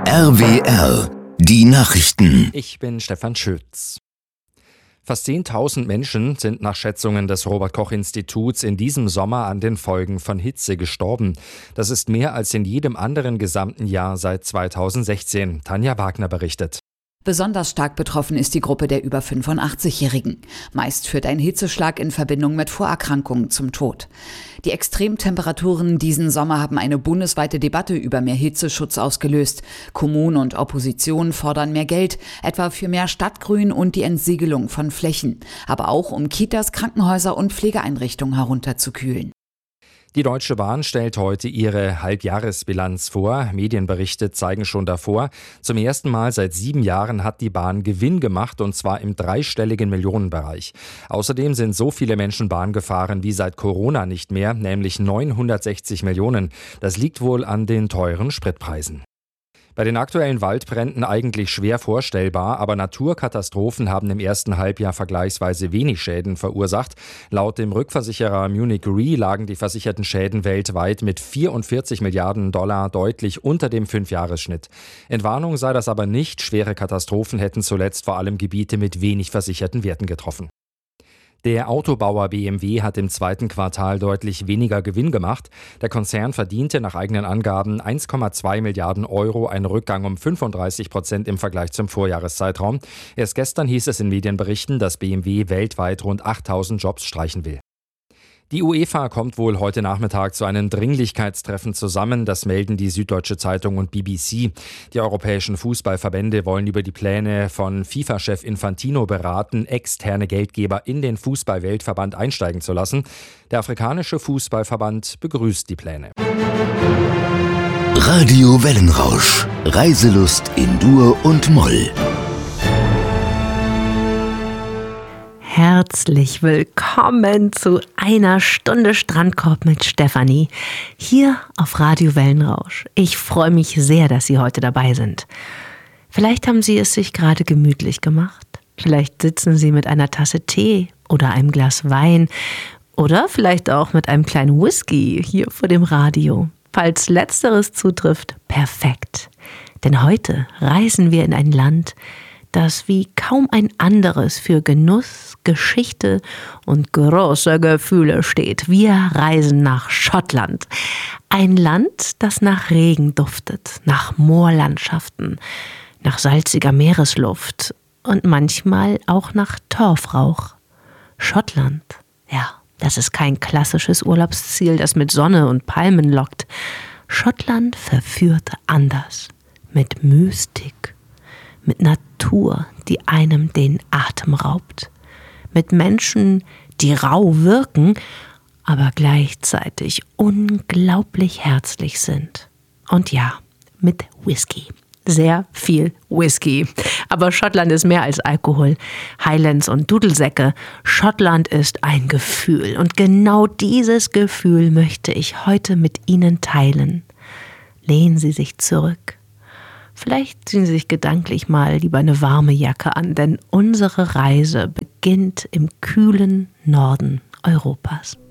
RWR, die Nachrichten. Ich bin Stefan Schütz. Fast 10.000 Menschen sind nach Schätzungen des Robert-Koch-Instituts in diesem Sommer an den Folgen von Hitze gestorben. Das ist mehr als in jedem anderen gesamten Jahr seit 2016. Tanja Wagner berichtet. Besonders stark betroffen ist die Gruppe der über 85-Jährigen. Meist führt ein Hitzeschlag in Verbindung mit Vorerkrankungen zum Tod. Die Extremtemperaturen diesen Sommer haben eine bundesweite Debatte über mehr Hitzeschutz ausgelöst. Kommunen und Opposition fordern mehr Geld, etwa für mehr Stadtgrün und die Entsiegelung von Flächen, aber auch um Kitas, Krankenhäuser und Pflegeeinrichtungen herunterzukühlen. Die Deutsche Bahn stellt heute ihre Halbjahresbilanz vor. Medienberichte zeigen schon davor. Zum ersten Mal seit 7 Jahren hat die Bahn Gewinn gemacht, und zwar im dreistelligen Millionenbereich. Außerdem sind so viele Menschen Bahn gefahren wie seit Corona nicht mehr, nämlich 960 Millionen. Das liegt wohl an den teuren Spritpreisen. Bei den aktuellen Waldbränden eigentlich schwer vorstellbar, aber Naturkatastrophen haben im ersten Halbjahr vergleichsweise wenig Schäden verursacht. Laut dem Rückversicherer Munich Re lagen die versicherten Schäden weltweit mit 44 Milliarden Dollar deutlich unter dem 5-Jahres-Schnitt. Entwarnung sei das aber nicht. Schwere Katastrophen hätten zuletzt vor allem Gebiete mit wenig versicherten Werten getroffen. Der Autobauer BMW hat im zweiten Quartal deutlich weniger Gewinn gemacht. Der Konzern verdiente nach eigenen Angaben 1,2 Milliarden Euro, ein Rückgang um 35% im Vergleich zum Vorjahreszeitraum. Erst gestern hieß es in Medienberichten, dass BMW weltweit rund 8.000 Jobs streichen will. Die UEFA kommt wohl heute Nachmittag zu einem Dringlichkeitstreffen zusammen, das melden die Süddeutsche Zeitung und BBC. Die europäischen Fußballverbände wollen über die Pläne von FIFA-Chef Infantino beraten, externe Geldgeber in den Fußball-Weltverband einsteigen zu lassen. Der afrikanische Fußballverband begrüßt die Pläne. Radio Wellenrausch. Reiselust in Dur und Moll. Herzlich willkommen zu einer Stunde Strandkorb mit Stefanie hier auf Radio Wellenrausch. Ich freue mich sehr, dass Sie heute dabei sind. Vielleicht haben Sie es sich gerade gemütlich gemacht. Vielleicht sitzen Sie mit einer Tasse Tee oder einem Glas Wein oder vielleicht auch mit einem kleinen Whisky hier vor dem Radio. Falls Letzteres zutrifft, perfekt. Denn heute reisen wir in ein Land, das wie kaum ein anderes für Genuss, Geschichte und große Gefühle steht. Wir reisen nach Schottland. Ein Land, das nach Regen duftet, nach Moorlandschaften, nach salziger Meeresluft und manchmal auch nach Torfrauch. Schottland, ja, das ist kein klassisches Urlaubsziel, das mit Sonne und Palmen lockt. Schottland verführt anders, mit Mystik, mit Natur, die einem den Atem raubt. Mit Menschen, die rau wirken, aber gleichzeitig unglaublich herzlich sind. Und ja, mit Whisky. Sehr viel Whisky. Aber Schottland ist mehr als Alkohol, Highlands und Dudelsäcke. Schottland ist ein Gefühl. Und genau dieses Gefühl möchte ich heute mit Ihnen teilen. Lehnen Sie sich zurück. Vielleicht ziehen Sie sich gedanklich mal lieber eine warme Jacke an, denn unsere Reise beginnt im kühlen Norden Europas.